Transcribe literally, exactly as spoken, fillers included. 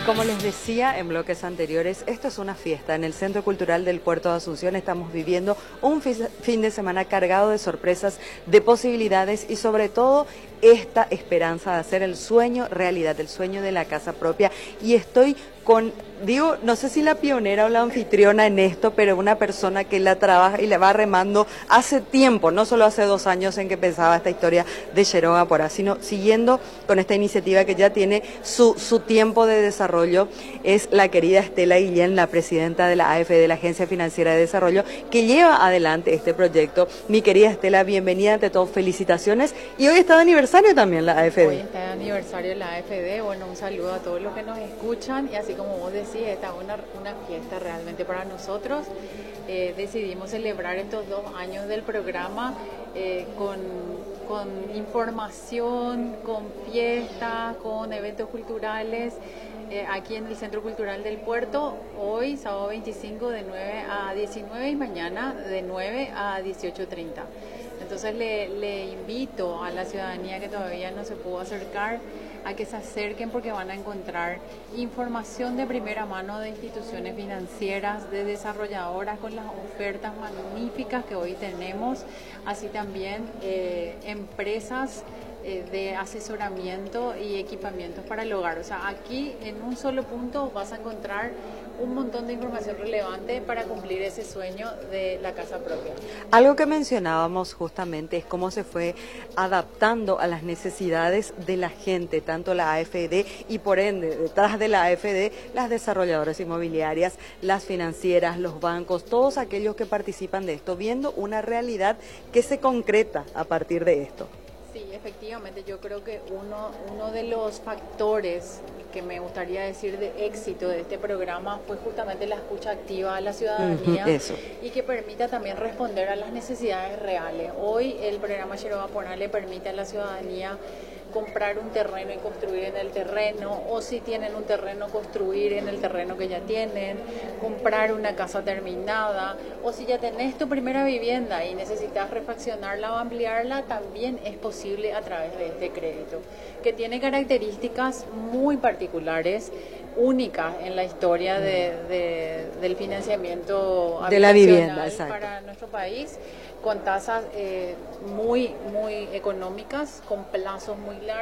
Como les decía en bloques anteriores, esto es una fiesta. En el Centro Cultural del Puerto de Asunción estamos viviendo un fin de semana cargado de sorpresas, de posibilidades y sobre todo esta esperanza de hacer el sueño realidad, el sueño de la casa propia. Y estoy con, digo, no sé si la pionera o la anfitriona en esto, pero una persona que la trabaja y la va remando hace tiempo, no solo hace dos años en que pensaba esta historia de Yeroa Porá, sino siguiendo con esta iniciativa que ya tiene su, su tiempo de desarrollo. Es la querida Estela Guillén, la presidenta de la A F D, de la Agencia Financiera de Desarrollo, que lleva adelante este proyecto. Mi querida Estela, bienvenida, ante todo, felicitaciones. Y hoy está de aniversario también la A F D. Hoy está de aniversario la A F D. Bueno, un saludo a todos los que nos escuchan y así como vos decís, esta es una, una fiesta realmente para nosotros. Eh, decidimos celebrar estos dos años del programa eh, con, con información, con fiestas, con eventos culturales. Eh, aquí en el Centro Cultural del Puerto, hoy, sábado veinticinco, de nueve a diecinueve y mañana de nueve a dieciocho treinta. Entonces le, le invito a la ciudadanía que todavía no se pudo acercar a que se acerquen, porque van a encontrar información de primera mano de instituciones financieras, de desarrolladoras con las ofertas magníficas que hoy tenemos, así también eh, empresas eh, de asesoramiento y equipamientos para el hogar. O sea, aquí en un solo punto vas a encontrar un montón de información relevante para cumplir ese sueño de la casa propia. Algo que mencionábamos justamente es cómo se fue adaptando a las necesidades de la gente, tanto la A F D y por ende detrás de la A F D las desarrolladoras inmobiliarias, las financieras, los bancos, todos aquellos que participan de esto, viendo una realidad que se concreta a partir de esto. Sí, efectivamente, yo creo que uno, uno de los factores que me gustaría decir de éxito de este programa fue justamente la escucha activa a la ciudadanía. Uh-huh, eso. Y que permita también responder a las necesidades reales. Hoy el programa Yeroa Porá le permite a la ciudadanía comprar un terreno y construir en el terreno, o si tienen un terreno, construir en el terreno que ya tienen, comprar una casa terminada, o si ya tenés tu primera vivienda y necesitas refaccionarla o ampliarla, también es posible a través de este crédito, que tiene características muy particulares, únicas en la historia de, de, del financiamiento de la vivienda, para nuestro país, con tasas eh, muy, muy económicas, con plazos muy largos.